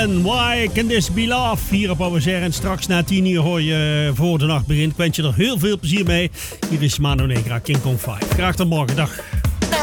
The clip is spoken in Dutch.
en Why Can This Be Love hier op OSR. En straks na 10 uur hoor je voor de nacht begint. Ik wens je er heel veel plezier mee. Hier is Mano Negra, King Kong 5. Graag tot morgen, dag.